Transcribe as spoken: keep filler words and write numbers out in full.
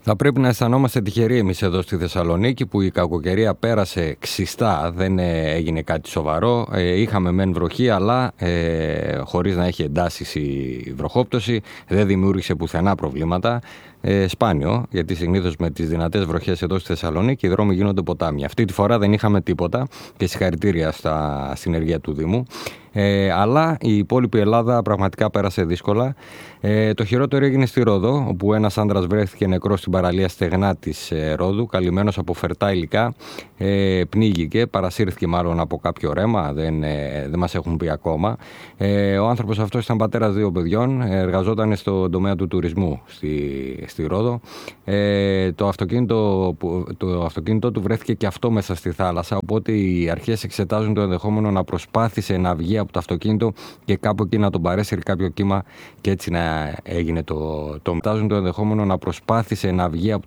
Θα πρέπει να αισθανόμαστε τυχεροί εμείς εδώ στη Θεσσαλονίκη που η κακοκαιρία πέρασε ξιστά, δεν έγινε κάτι σοβαρό. Ε, είχαμε μεν βροχή, αλλά ε, χωρίς να έχει εντάσεις η βροχόπτωση, δεν δημιούργησε πουθενά προβλήματα. Ε, σπάνιο, γιατί συνήθως με τις δυνατές βροχές εδώ στη Θεσσαλονίκη οι δρόμοι γίνονται ποτάμια. Αυτή τη φορά δεν είχαμε τίποτα και συγχαρητήρια στα συνεργεία του Δήμου. Ε, αλλά η υπόλοιπη Ελλάδα πραγματικά πέρασε δύσκολα. Ε, το χειρότερο έγινε στη Ρόδο, όπου ένας άντρας βρέθηκε νεκρός στην παραλία Στεγνά της ε, Ρόδου, καλυμμένος από φερτά υλικά, ε, πνίγηκε, παρασύρθηκε μάλλον από κάποιο ρέμα, δεν, ε, δεν μας έχουν πει ακόμα. Ε, ο άνθρωπος αυτός ήταν πατέρας δύο παιδιών, εργαζόταν στον τομέα του τουρισμού στη, στη Ρόδο. Ε, το, αυτοκίνητο, το αυτοκίνητο του βρέθηκε και αυτό μέσα στη θάλασσα, οπότε οι αρχές εξετάζουν το ενδεχόμενο να προσπάθησε να βγει από το αυτοκίνητο και κάπου εκεί να τον παρέσυρε κάποιο κύμα και έτσι να έγινε το, το μετάζουν το ενδεχόμενο να προσπάθησε να βγει από